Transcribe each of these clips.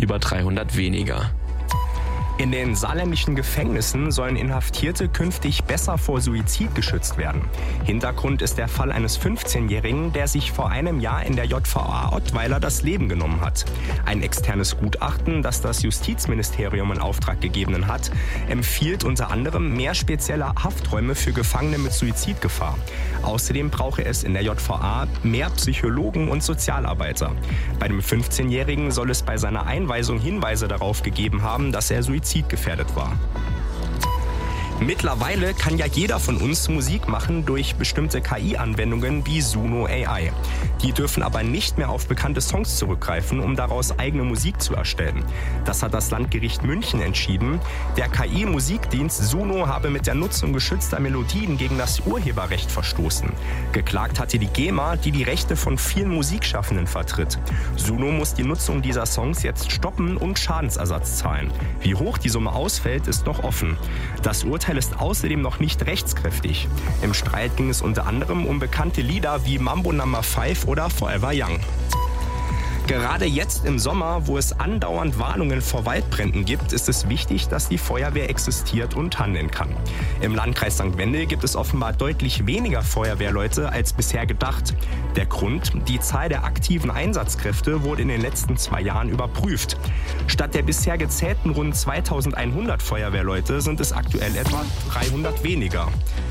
über 300 weniger. In den saarländischen Gefängnissen sollen Inhaftierte künftig besser vor Suizid geschützt werden. Hintergrund ist der Fall eines 15-Jährigen, der sich vor einem Jahr in der JVA Ottweiler das Leben genommen hat. Ein externes Gutachten, das das Justizministerium in Auftrag gegeben hat, empfiehlt unter anderem mehr spezielle Hafträume für Gefangene mit Suizidgefahr. Außerdem brauche es in der JVA mehr Psychologen und Sozialarbeiter. Bei dem 15-Jährigen soll es bei seiner Einweisung Hinweise darauf gegeben haben, dass er suizidgefährdet war. Mittlerweile kann ja jeder von uns Musik machen durch bestimmte KI-Anwendungen wie Suno AI. Die dürfen aber nicht mehr auf bekannte Songs zurückgreifen, um daraus eigene Musik zu erstellen. Das hat das Landgericht München entschieden. Der KI-Musikdienst Suno habe mit der Nutzung geschützter Melodien gegen das Urheberrecht verstoßen. Geklagt hatte die GEMA, die die Rechte von vielen Musikschaffenden vertritt. Suno muss die Nutzung dieser Songs jetzt stoppen und Schadensersatz zahlen. Wie hoch die Summe ausfällt, ist noch offen. Das Urteil ist außerdem noch nicht rechtskräftig. Im Streit ging es unter anderem um bekannte Lieder wie Mambo No. 5 oder Forever Young. Gerade jetzt im Sommer, wo es andauernd Warnungen vor Waldbränden gibt, ist es wichtig, dass die Feuerwehr existiert und handeln kann. Im Landkreis St. Wendel gibt es offenbar deutlich weniger Feuerwehrleute als bisher gedacht. Der Grund: die Zahl der aktiven Einsatzkräfte wurde in den letzten 2 Jahren überprüft. Statt der bisher gezählten rund 2100 Feuerwehrleute sind es aktuell etwa 300 weniger.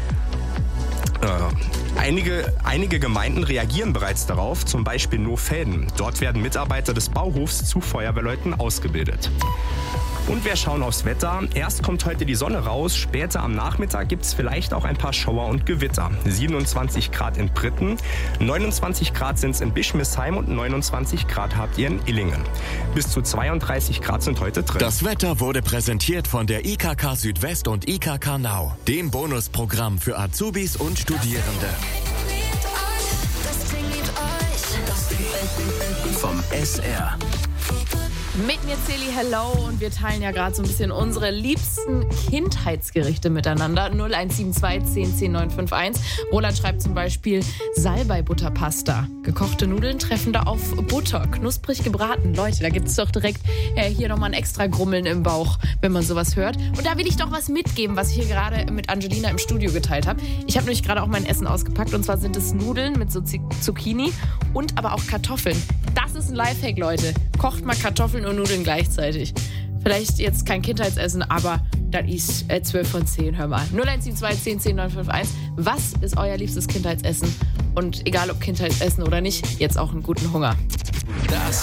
Einige Gemeinden reagieren bereits darauf, zum Beispiel Nohfelden. Dort werden Mitarbeiter des Bauhofs zu Feuerwehrleuten ausgebildet. Und wir schauen aufs Wetter. Erst kommt heute die Sonne raus, später am Nachmittag gibt es vielleicht auch ein paar Schauer und Gewitter. 27 Grad in Britten, 29 Grad sind es in Bischmisheim und 29 Grad habt ihr in Illingen. Bis zu 32 Grad sind heute drin. Das Wetter wurde präsentiert von der IKK Südwest und IKK Now, dem Bonusprogramm für Azubis und Studierende. Vom SR. Mit mir Celi, hello, und wir teilen ja gerade so ein bisschen unsere liebsten Kindheitsgerichte miteinander. 0172 10 10 951. Roland schreibt zum Beispiel Salbei-Butterpasta. Gekochte Nudeln treffen da auf Butter, knusprig gebraten. Leute, da gibt es doch direkt hier nochmal ein extra Grummeln im Bauch, wenn man sowas hört. Und da will ich doch was mitgeben, was ich hier gerade mit Angelina im Studio geteilt habe. Ich habe nämlich gerade auch mein Essen ausgepackt, und zwar sind es Nudeln mit so Zucchini und aber auch Kartoffeln. Das ist ein Lifehack, Leute. Kocht mal Kartoffeln und Nudeln gleichzeitig. Vielleicht jetzt kein Kindheitsessen, aber das ist 12 von 10, hör mal. 0172 10 10 951. Was ist euer liebstes Kindheitsessen? Und egal ob Kindheitsessen oder nicht, jetzt auch einen guten Hunger. Das